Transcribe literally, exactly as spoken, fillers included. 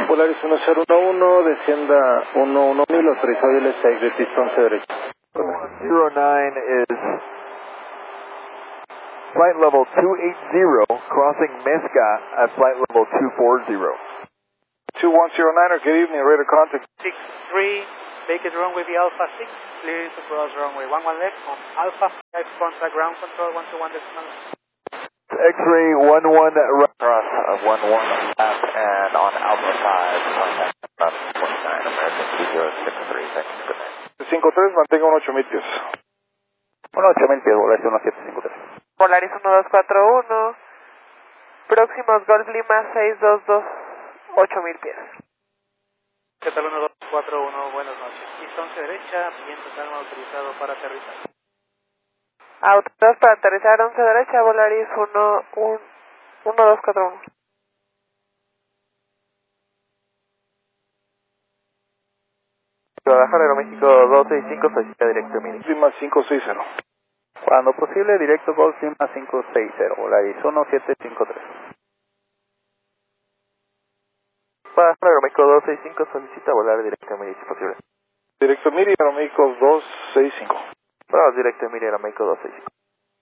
Polaris uno cero uno uno, descienda uno uno mil, autorizado el S X de pista once derecha. zero nine is flight level two eighty, crossing Mesca at flight level two forty. two one zero niner, good evening, radar contact. six three, make it runway the Alpha six, clear to cross runway one one left on Alpha, five contact ground control one two one decimal. X-ray one one right. Cross uh, one one left and on Alpha five, contact about twenty-nine, American two zero six three, thanks, good night. cinco tres, mantenga un ocho mil pies. Un ocho mil pies, Polaris uno siete cinco tres. Polaris uno dos cuatro uno, próximos Golf Lima seis dos dos, ocho mil pies. ¿Qué tal? uno dos cuatro uno, buenas noches. Pista once derecha, viento calma autorizado para aterrizar. Autorizados para aterrizar once derecha, Polaris uno dos cuatro uno. Guadalajara, Aeroméxico dos seis cinco, solicita directo Mini. Lima cinco seis cero. Cuando posible, directo Golf Lima cinco seis cero, Polaris uno siete cinco tres. Guadalajara, Aeroméxico dos seis cinco, solicita volar directo Mini si posible. Directo Miri, Aeroméxico dos seis cinco. Bueno, directo Mini, Aeroméxico dos seis cinco.